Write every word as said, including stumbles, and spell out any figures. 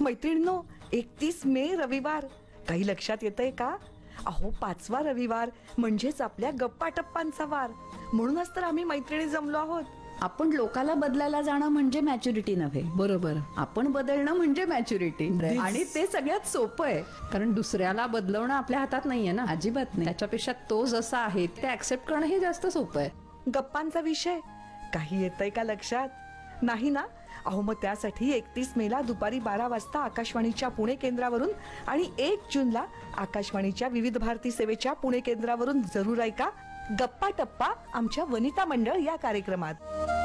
मैत्रिणींनो, एकतीस मे रविवार काही लक्षात येतंय का? अहो, पाचवा रविवार म्हणजेच आपल्या गप्पा टप्पांचा वार. म्हणूनच तर आम्ही मैत्रिणी जमलो आहोत. आपण लोकाला बदलायला जाणं म्हणजे मॅच्युरिटी नव्हे. बरोबर. आपण बदलणं म्हणजे मॅच्युरिटी. आणि ते सगळ्यात सोपं आहे, कारण दुसऱ्याला बदलवणं आपल्या हातात नाहीये ना, अजिबात नाही. त्याच्यापेक्षा तो जसा आहे ते ऍक्सेप्ट करणं हे जास्त सोपं आहे. गप्पांचा विषय काही येतंय का लक्षात? नाही ना? अहो, मग त्यासाठी एकतीस मेला दुपारी बारा वाजता आकाशवाणीच्या पुणे केंद्रावरून आणि एक जूनला आकाशवाणीच्या विविध भारती सेवेच्या पुणे केंद्रावरून जरूर ऐका गप्पा टप्पा आमच्या वनिता मंडळ या कार्यक्रमात.